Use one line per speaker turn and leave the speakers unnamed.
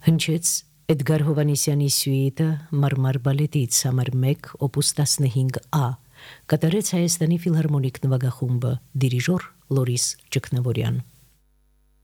Հնչեց Էդգար Հովհաննիսյանի սյուիտը մարմար բալետից համար 1 օպուս 15A կատարեց Հայաստանի ֆիլհարմոնիկ նվագախումբը դիրիժոր Լորիս Ճգնավորյան